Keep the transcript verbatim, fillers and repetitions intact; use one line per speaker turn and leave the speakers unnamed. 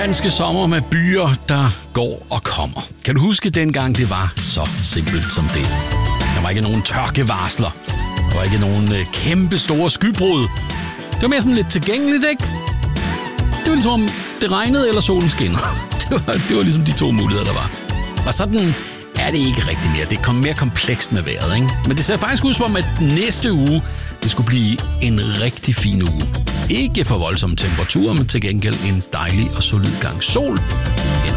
danske sommer med byer, der går og kommer. Kan du huske dengang, det var så simpelt som det? Der var ikke nogen tørkevarsler. Der var ikke nogen øh, kæmpe store skybrud. Det var mere sådan lidt tilgængeligt, ikke? Det var ligesom om det regnede eller solen skinnede. Det var, det var ligesom de to muligheder, der var. Og sådan er det ikke rigtig mere. Det kom mere komplekst med vejret, ikke? Men det ser faktisk ud som om, at næste uge, det skulle blive en rigtig fin uge. Ikke for voldsomme temperaturer, men til gengæld en dejlig og solid gang sol.